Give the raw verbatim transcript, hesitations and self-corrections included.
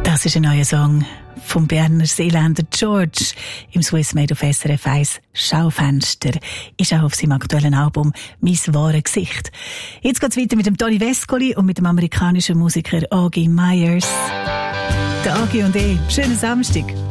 Das ist ein neuer Song vom Berner Seeländer George im Swiss Made auf S R F eins Schaufenster. Ist auch auf seinem aktuellen Album «Mein wahres Gesicht». Jetzt geht's weiter mit dem Toni Vescoli und mit dem amerikanischen Musiker Augie Myers. Der Augie und ich. Schönen Samstag.